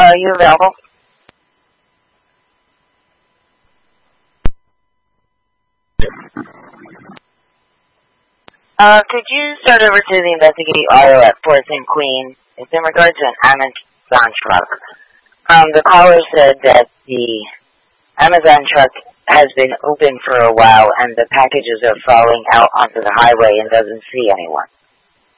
are you available? Could you start over to the investigating auto at 4th and Queen? It's in regards to an Amazon truck. The caller said that the Amazon truck has been open for a while and the packages are falling out onto the highway and doesn't see anyone.